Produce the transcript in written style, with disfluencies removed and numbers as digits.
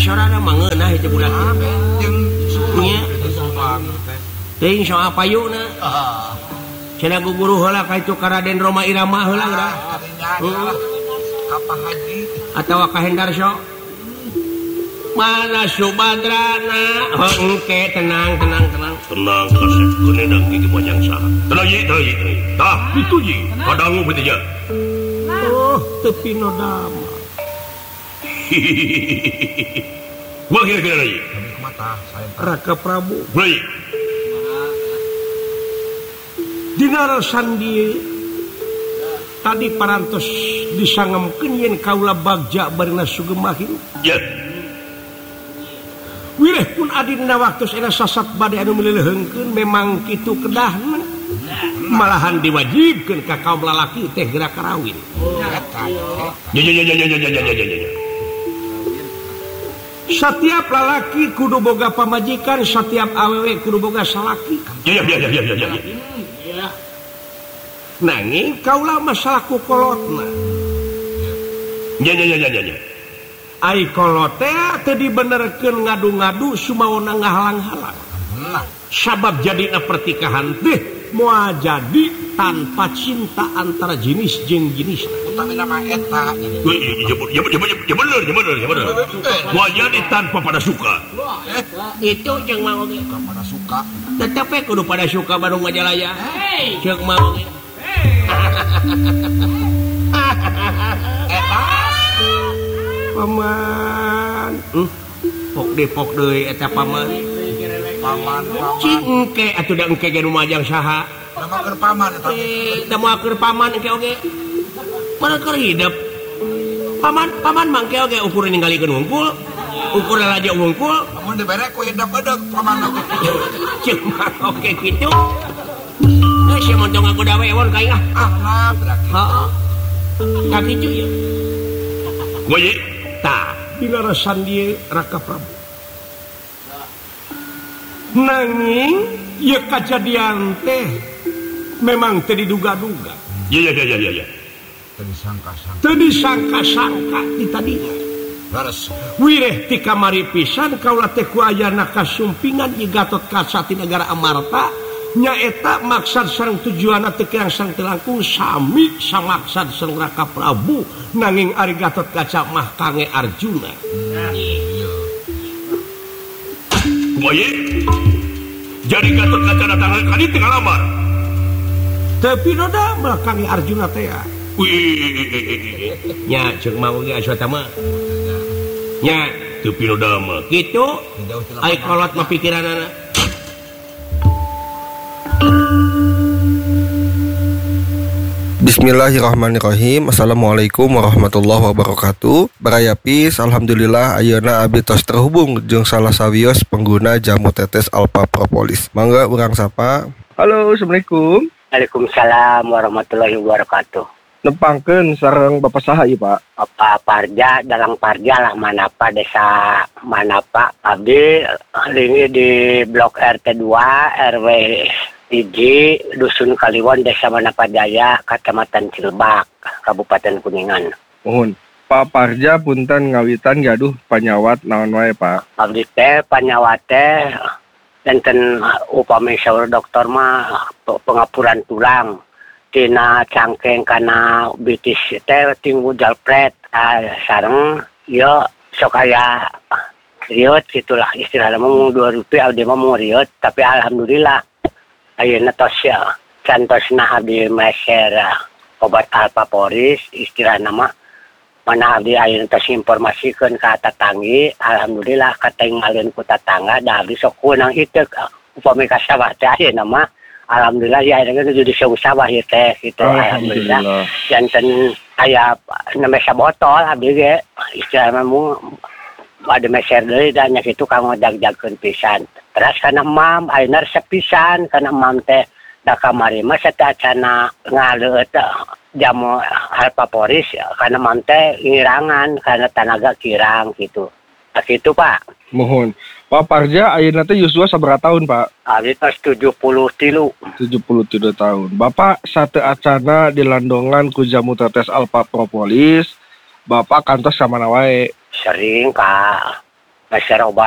sorana mangeunah itu budak jeung nya teuing soal payuna cenah guguru heula ka itu ka Raden Roma Irama heula geura ka Pak Haji atawa ka Hendarso mana Subadrana engke tenang kasep keunedang gigi mojang saha tenang ye tah itu ye kadangu beuti ya oh tepi nodama wah kira-kira ye Raka Prabu baik dina rasan dieu tadi parantos disangemkeun yen kaula bagja barina sugema hirup ya wireh pun adina waktu era sasat bade anu melelehengkeun memang kitu kedahna malahan diwajibkeun ka kaum lalaki teh gerak karawin setiap lalaki kudu boga pamajikan setiap awewe kudu boga salaki ya nanging kaula masalah ku kolotna ya ai kolot teh dibenerkeun ngadu-ngadu sumaona ngahalang-halang sabab jadina pertikahan teh moal jadi tanpa cinta antara jenis jeung jenis utami nama eta ya bener moal jadi tanpa pada suka itu jeung mau ge pada suka tetapi kudu pada suka baru ngajalaya jeung mau ge paman pok deui eta paman cing engke atuh da engke ge rumajang saha nama keur paman eta da moal keur paman engke oge mana keur hidup paman mangke oge ukur ninggalikeun wungkul ukur lalaja wungkul mun dibere ku hidup-hidup paman cing oge kitu geus sia montong aku da wewon ka ingah lah berarti heeh ka kitu ye goye ta dina rasan dieu Raka Prabu nanging ieu kajadian teh memang teu diduga-duga ya teu disangka-sangka ti tadinya leres wireh ti kamari pisan kaula teh ku ayana kasumpingan ieu Gatot Kaca ti negara Amarta nyaeta maksad sareng tujuanna teu kirang langkung sami samaksad sareng Raka Prabu nanging ari Gatot Kaca mah kange Arjuna Boye jadi Gatot Kaca datang kali teu ngalamar tapi noda mah kange Arjuna teh nya ceuk mau ge Aswatama nya teu pinoda mah kitu ai kolot mah pikiranana Bismillahirrahmanirrahim. Assalamualaikum warahmatullahi wabarakatuh. Barayapis, alhamdulillah ayeuna abdi tos terhubung jeung salah sawios pengguna jamu tetes Alpha Propolis. Mangga urang sapa. Halo, assalamualaikum. Waalaikumsalam warahmatullahi wabarakatuh. Nepangkeun sareng Bapak saha ieu, Pak? Bapak Parja, Dalang Parja lah Manapa desa Manapa. Abdi ini di Blok RT 2 RW Iji, Dusun Kaliwon, Desa Manapa Jaya, Kecamatan Cilebak, Kabupaten Kuningan. Mohon, Pak Parja punten ngawitan gaduh panyawat naon wae, Pak? Abdi teh panyawat teh enten upami saur dokter mah pengapuran tulang tina cangkeng kana bitis teh tinggu jalpret sareng ieu sok aya riot gitulah istilahna mah Rp2 abdi mah mau riot tapi alhamdulillah ayeuna tos cantosna abdi meser obat Alpha Poris istilahna mah mana abdi ayeuna tos informasikeun ka tatanggi alhamdulillah katinggalieun ku tatangga da abdi sok kunang hideuk upami ka sawah teh ayeuna mah alhamdulillah ya ayeuna jadi sawah ieu teh gitu alhamdulillah janten aya nemesa botol abdi ge istilahna mah ada meser deui da nya kitu kanggo jag-jagkeun pisan. Terus kana mam ayeuna resep pisan kana mam teh da kamari mah satacana ngaleueut jamu Alpha Poris kana mam teh ngirangan kana tanaga kirang gitu. Nah kitu Pak. Mohon. Pak Parja ayeuna teh yuswa sabaraha tahun, Pak? Abi tos 73. 73 tahun. Bapak sateu acana dilandongan ku jamu tetes Alpha Propolis. Bapak kantos samana wae? Sering Kak. Geser obat